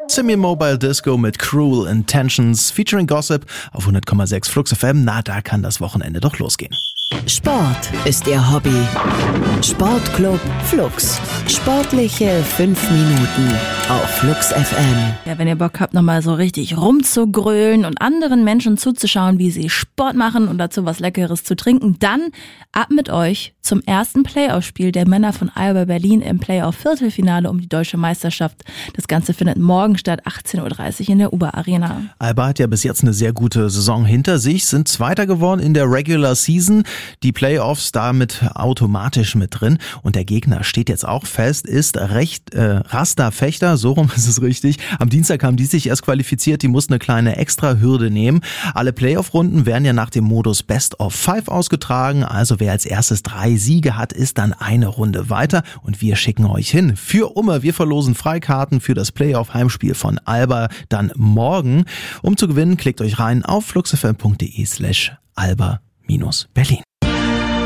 Semi-Mobile Disco mit Cruel Intentions featuring Gossip auf 100,6 Flux FM. Na, da kann das Wochenende doch losgehen. Sport ist Ihr Hobby. Sportclub Flux. Sportliche 5 Minuten auf Flux FM. Ja, wenn ihr Bock habt, nochmal so richtig rumzugrölen und anderen Menschen zuzuschauen, wie sie Sport machen und dazu was Leckeres zu trinken, dann ab mit euch zum ersten Playoff-Spiel der Männer von Alba Berlin im Playoff-Viertelfinale um die deutsche Meisterschaft. Das Ganze findet morgen statt, 18:30 Uhr in der Uber Arena. Alba hat ja bis jetzt eine sehr gute Saison hinter sich, sind Zweiter geworden in der Regular Season. Die Playoffs damit automatisch mit drin und der Gegner steht jetzt auch fest, ist Rasta Fechter, so rum ist es richtig. Am Dienstag haben die sich erst qualifiziert, die mussten eine kleine Extra-Hürde nehmen. Alle Playoff-Runden werden ja nach dem Modus Best of 5 ausgetragen, also wer als erstes 3 Siege hat, ist dann eine Runde weiter und wir schicken euch hin für Umme. Wir verlosen Freikarten für das Playoff-Heimspiel von Alba dann morgen. Um zu gewinnen, klickt euch rein auf fluxfm.de/alba-berlin.